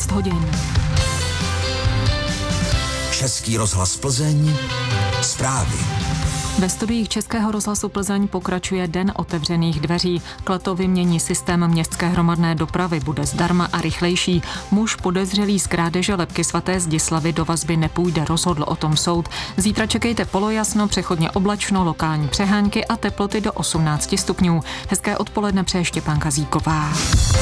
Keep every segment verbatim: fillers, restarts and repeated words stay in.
čtrnáct hodin. Český rozhlas Plzeň, zprávy. Ve studiích Českého rozhlasu Plzeň pokračuje Den otevřených dveří. Klato vymění systém městské hromadné dopravy, bude zdarma a rychlejší. Muž podezřelý z krádeže lebky svaté Zdislavy do vazby nepůjde, rozhodl o tom soud. Zítra čekejte polojasno, přechodně oblačno, lokální přehánky a teploty do osmnáct stupňů. Hezké odpoledne přeje Štěpánka Kazíková.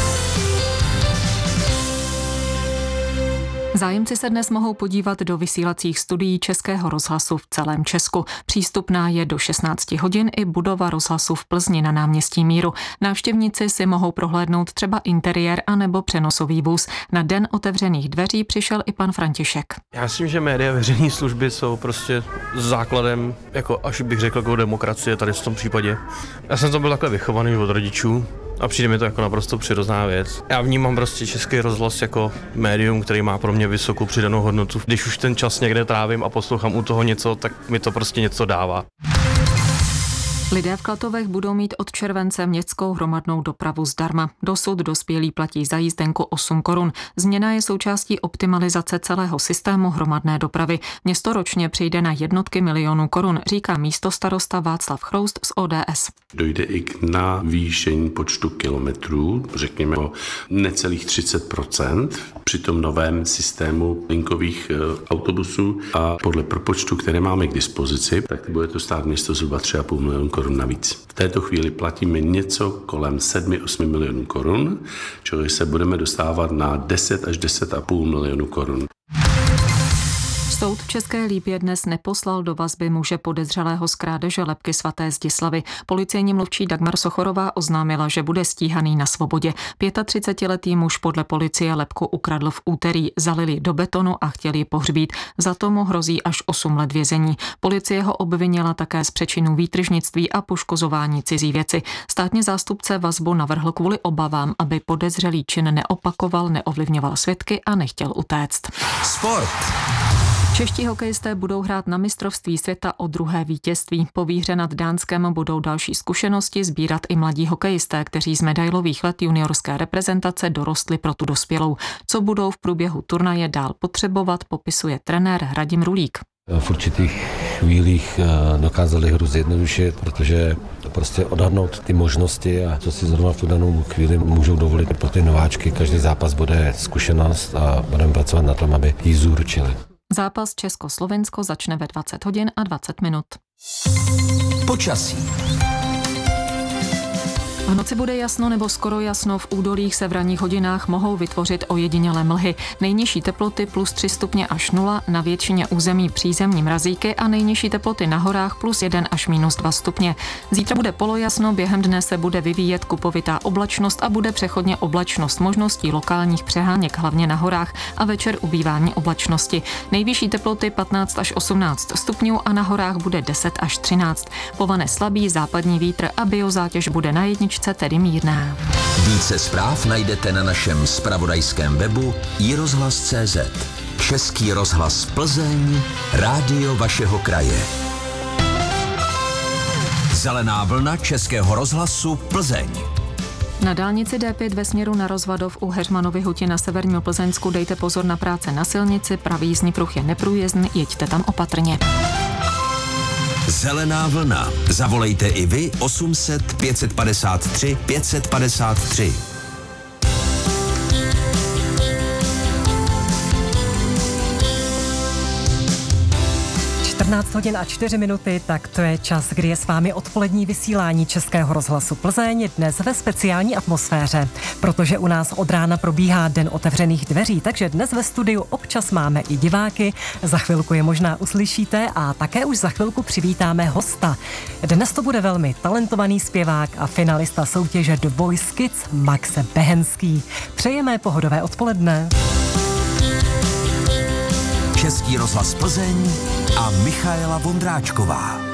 Zájemci se dnes mohou podívat do vysílacích studií Českého rozhlasu v celém Česku. Přístupná je do šestnáct hodin i budova rozhlasu v Plzni na náměstí Míru. Návštěvníci si mohou prohlédnout třeba interiér anebo přenosový vůz. Na Den otevřených dveří přišel i pan František. Já myslím, že média veřejné služby jsou prostě základem, jako až bych řekl, jako demokracie tady v tom případě. Já jsem to byl takhle vychovaný od rodičů. A přijde mi to jako naprosto přirozená věc. Já vnímám prostě Český rozhlas jako médium, který má pro mě vysokou přidanou hodnotu. Když už ten čas někde trávím a poslouchám u toho něco, tak mi to prostě něco dává. Lidé v Klatovech budou mít od července městskou hromadnou dopravu zdarma. Dosud dospělí platí za jízdenku osm korun. Změna je součástí optimalizace celého systému hromadné dopravy. Město ročně přijde na jednotky milionů korun, říká místostarosta Václav Chroust z O D S. Dojde i k navýšení počtu kilometrů, řekněme o necelých třicet procent při tom novém systému linkových autobusů a podle propočtu, které máme k dispozici, tak bude to stát město zhruba tři a půl milionu korun navíc. V této chvíli platíme něco kolem sedm až osm milionů korun, čili se budeme dostávat na deset až deset a půl milionu korun. Soud v České Lípě dnes neposlal do vazby muže podezřelého z krádeže lebky svaté Zdislavy. Policejní mluvčí Dagmar Sochorová oznámila, že bude stíhaný na svobodě. třicetiletý muž podle policie lebku ukradl v úterý, zalili do betonu a chtěli ji pohřbít. Za to mu hrozí až osm let vězení. Policie ho obvinila také z přečinu výtržnictví a poškozování cizí věci. Státní zástupce vazbu navrhl kvůli obavám, aby podezřelý čin neopakoval, neovlivňoval svědky a nechtěl utéct. Sport. Čeští hokejisté budou hrát na mistrovství světa o druhé vítězství. Po výhře nad Dánskem budou další zkušenosti sbírat i mladí hokejisté, kteří z medailových let juniorské reprezentace dorostli pro tu dospělou. Co budou v průběhu turnaje dál potřebovat, popisuje trenér Radim Rulík. V určitých chvílích dokázali hru zjednodušit, protože prostě odhadnout ty možnosti a co si zrovna v tu danou chvíli můžou dovolit pro ty nováčky. Každý zápas bude zkušenost a budeme pracovat na tom, aby ji zúročili. Zápas Česko-Slovensko začne ve dvacet hodin a dvacet minut. Počasí. V noci bude jasno nebo skoro jasno, v údolích se v ranních hodinách mohou vytvořit ojedinělé mlhy. Nejnižší teploty plus tři stupně až nula, na většině území přízemní mrazíky a nejnižší teploty na horách plus jeden až minus dva stupně. Zítra bude polojasno, během dne se bude vyvíjet kupovitá oblačnost a bude přechodně oblačnost, možností lokálních přeháněk hlavně na horách a večer ubývání oblačnosti. Nejvyšší teploty patnáct až osmnáct stupňů a na horách bude deset až třináct. Povane slabý západní vítr a biozátěž bude na jedničce, tedy mírná. Více zpráv najdete na našem zpravodajském webu i rozhlas tečka cé zet. Český rozhlas Plzeň, rádio vašeho kraje. Zelená vlna Českého rozhlasu Plzeň. Na dálnici D pět ve směru na Rozvadov u Heřmanovy huti na severním Plzeňsku dejte pozor na práce na silnici, pravý jízdní pruh je neprůjezdný, jeďte tam opatrně. Zelená vlna. Zavolejte i vy osm set pět padesát tři pět padesát tři. čtrnáct hodin a čtyři minuty, tak to je čas, kdy je s vámi odpolední vysílání Českého rozhlasu Plzeň, dnes ve speciální atmosféře, protože u nás od rána probíhá Den otevřených dveří, takže dnes ve studiu občas máme i diváky, za chvilku je možná uslyšíte a také už za chvilku přivítáme hosta. Dnes to bude velmi talentovaný zpěvák a finalista soutěže The Voice Kids Max Behenský. Přejeme pohodové odpoledne. Český rozhlas Plzeň a Michaela Vondráčková.